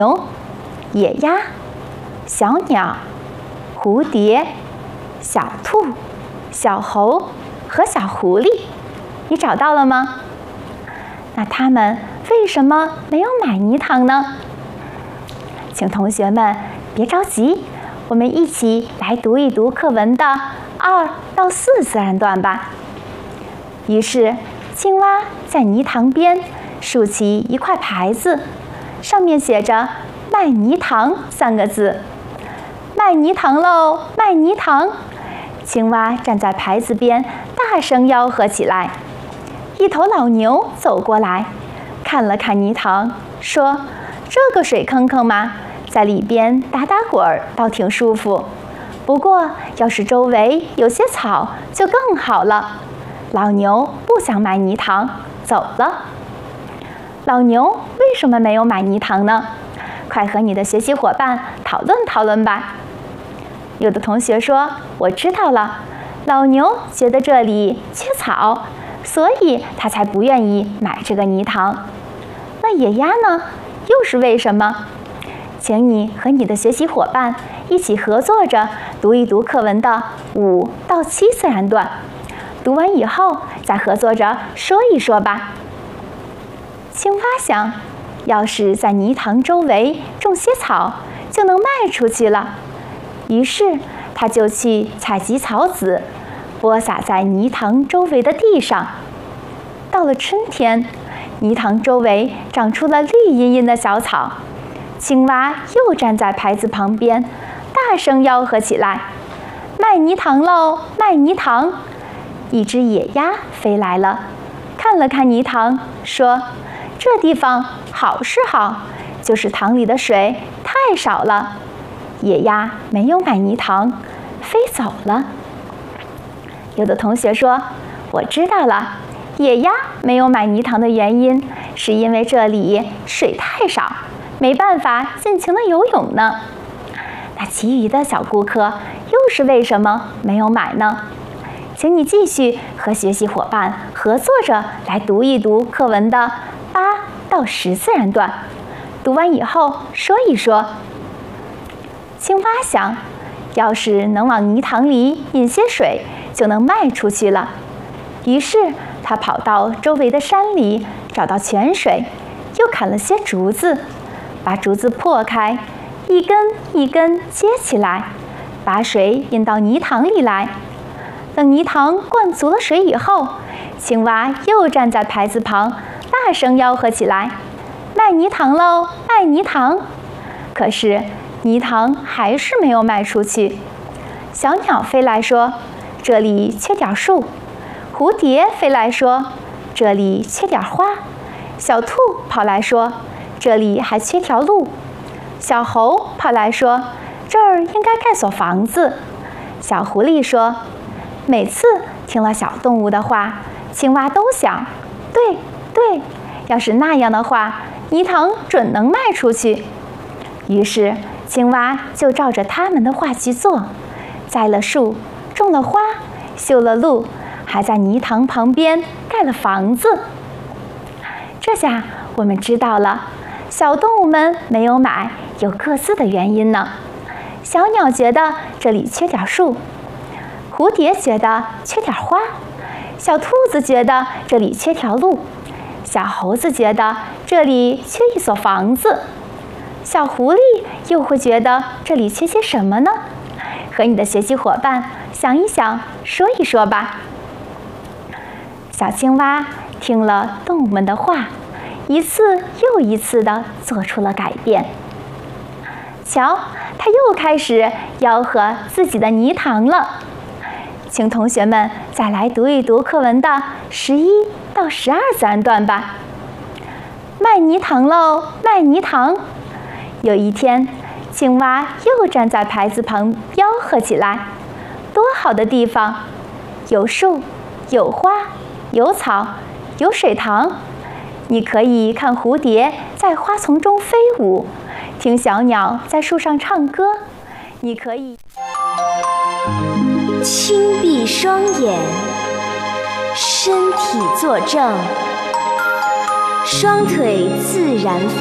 牛、野鸭、小鸟、蝴蝶、小兔、小猴和小狐狸，你找到了吗？那它们为什么没有买泥塘呢？请同学们别着急，我们一起来读一读课文的2到4自然段吧。于是，青蛙在泥塘边竖起一块牌子，上面写着“卖泥塘”3个字。卖泥塘喽，卖泥塘！青蛙站在牌子边，大声吆喝起来。一头老牛走过来，看了看泥塘，说：“这个水坑坑嘛，在里边打打滚儿倒挺舒服。不过，要是周围有些草，就更好了。”老牛不想买泥塘，走了。老牛为什么没有买泥塘呢？快和你的学习伙伴讨论讨论吧。有的同学说：“我知道了，老牛觉得这里缺草，所以他才不愿意买这个泥塘。”那野鸭呢？又是为什么？请你和你的学习伙伴一起合作着读一读课文的5到7自然段。读完以后，再合作着说一说吧。青蛙想，要是在泥塘周围种些草，就能卖出去了。于是，他就去采集草籽，播撒在泥塘周围的地上。到了春天，泥塘周围长出了绿茵茵的小草。青蛙又站在牌子旁边，大声吆喝起来：“卖泥塘喽，卖泥塘！”一只野鸭飞来了，看了看泥塘，说：“这地方好是好，就是塘里的水太少了。”野鸭没有买泥塘，飞走了。有的同学说：“我知道了，野鸭没有买泥塘的原因，是因为这里水太少，没办法尽情的游泳呢。”那其余的小顾客又是为什么没有买呢？请你继续和学习伙伴合作着来读一读课文的8到10自然段。读完以后说一说。青蛙想，要是能往泥塘里引些水，就能卖出去了。于是他跑到周围的山里，找到泉水，又砍了些竹子，把竹子破开，一根一根接起来，把水引到泥塘里来。等泥塘灌足了水以后，青蛙又站在牌子旁，大声吆喝起来：“卖泥塘喽，卖泥塘！”可是泥塘还是没有卖出去。小鸟飞来说：“这里缺点树。”蝴蝶飞来说：“这里缺点花。”小兔跑来说：“这里还缺条路。”小猴跑来说：“这儿应该盖所房子。”小狐狸说：“每次听了小动物的话，青蛙都想，对对，要是那样的话，泥塘准能卖出去。”于是青蛙就照着他们的话去做，栽了树，种了花，修了路，还在泥塘旁边盖了房子。这下我们知道了，小动物们没有买，有各自的原因呢。小鸟觉得这里缺点树，蝴蝶觉得缺点花，小兔子觉得这里缺条路，小猴子觉得这里缺一所房子，小狐狸又会觉得这里缺些什么呢？和你的学习伙伴想一想，说一说吧。小青蛙听了动物们的话，一次又一次地做出了改变。瞧，它又开始吆喝自己的泥塘了。请同学们再来读一读课文的11到12自然段吧。卖泥塘喽，卖泥塘！有一天，青蛙又站在牌子旁吆喝起来：“多好的地方！有树，有花，有草，有水塘。你可以看蝴蝶在花丛中飞舞，听小鸟在树上唱歌。你可以轻闭双眼，身体坐正，双腿自然放